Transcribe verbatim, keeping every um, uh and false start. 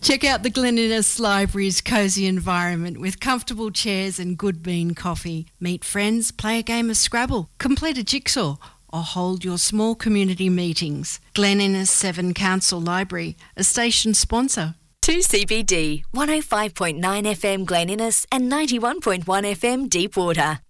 Check out the Glen Innes Library's cosy environment with comfortable chairs and good bean coffee. Meet friends, play a game of Scrabble, complete a jigsaw, or hold your small community meetings. Glen Innes Seven Council Library, a station sponsor. two C B D, one oh five point nine F M Glen Innes and ninety-one point one F M Deepwater.